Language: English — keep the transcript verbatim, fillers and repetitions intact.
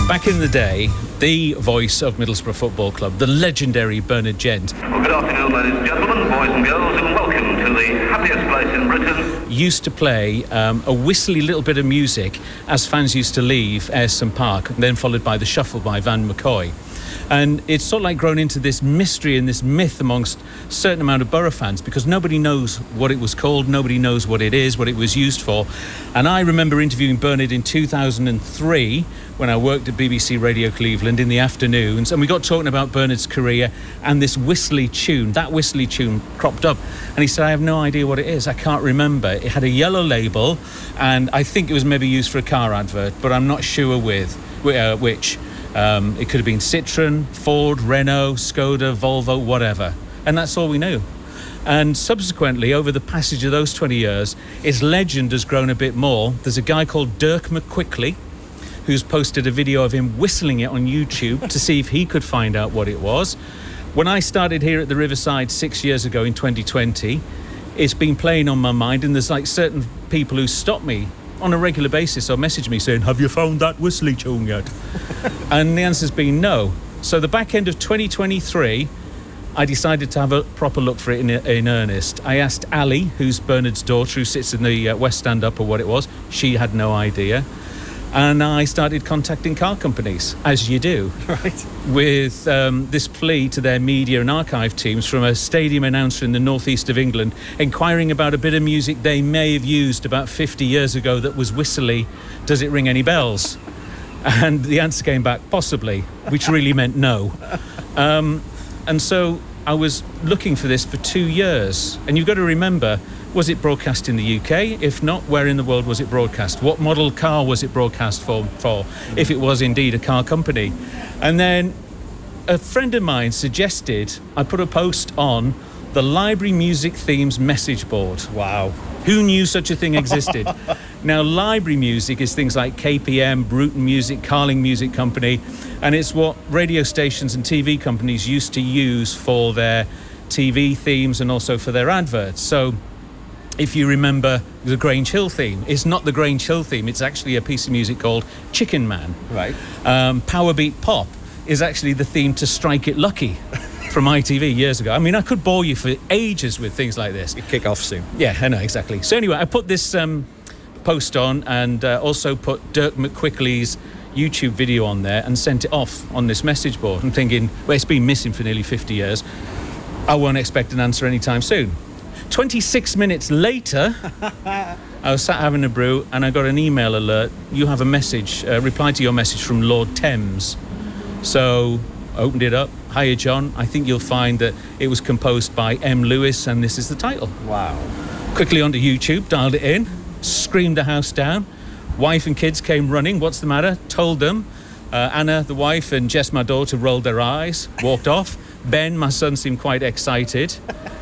Back in the day, the voice of Middlesbrough Football Club, the legendary Bernard Gent. Well, good afternoon, ladies and gentlemen, boys and girls, and welcome to the happiest place in Britain. Used to play um, a whistly little bit of music as fans used to leave Ayresome Park, then followed by the shuffle by Van McCoy. And it's sort of like grown into this mystery and this myth amongst a certain amount of Borough fans, because nobody knows what it was called, nobody knows what it is, what it was used for. And I remember interviewing Bernard in two thousand three when I worked at B B C Radio Cleveland in the afternoons, and we got talking about Bernard's career and this whistly tune. That whistly tune cropped up, and he said, I have no idea what it is, I can't remember. It had a yellow label, and I think it was maybe used for a car advert, but I'm not sure with uh, which. Um, it could have been Citroen, Ford, Renault, Skoda, Volvo, whatever. And that's all we knew. And subsequently, over the passage of those twenty years, its legend has grown a bit more. There's a guy called Dirk McQuickley who's posted a video of him whistling it on YouTube to see if he could find out what it was. When I started here at the Riverside six years ago in twenty twenty, it's been playing on my mind, and there's like certain people who stop me on a regular basis or message me saying, have you found that whistly tune yet? And the answer's been no. So the back end of twenty twenty-three, I decided to have a proper look for it in, in earnest. I asked Ali, who's Bernard's daughter, who sits in the uh, West Stand up or what it was. She had no idea. And I started contacting car companies, as you do, right, with um, this plea to their media and archive teams from a stadium announcer in the northeast of England, inquiring about a bit of music they may have used about fifty years ago that was whistly. Does it ring any bells? And the answer came back, possibly, which really meant no. Um, and so I was looking for this for two years. And you've got to remember, was it broadcast in the U K? If not, where in the world was it broadcast? What model car was it broadcast for, for if it was indeed a car company? And then a friend of mine suggested I put a post on the Library Music Themes message board. Wow. Who knew such a thing existed? Now, library music is things like K P M, Bruton Music, Carling Music Company, and it's what radio stations and T V companies used to use for their T V themes and also for their adverts. So if you remember the Grange Hill theme, it's not the Grange Hill theme, it's actually a piece of music called Chicken Man. Right. Um, Powerbeat Pop is actually the theme to Strike It Lucky from I T V years ago. I mean, I could bore you for ages with things like this. You kick off soon. Yeah, I know, exactly. So anyway, I put this um, post on and uh, also put Dirk McQuickley's YouTube video on there and sent it off on this message board. I'm thinking, well, it's been missing for nearly fifty years. I won't expect an answer anytime soon. twenty-six minutes later, I was sat having a brew and I got an email alert. You have a message, uh, reply to your message from Lord Thames. So I opened it up. Hiya, John. I think you'll find that it was composed by M. Lewis and this is the title. Wow. Quickly onto YouTube, dialed it in, screamed the house down. Wife and kids came running. What's the matter? Told them. Uh, Anna, the wife, and Jess, my daughter, rolled their eyes, walked off. Ben, my son, seemed quite excited.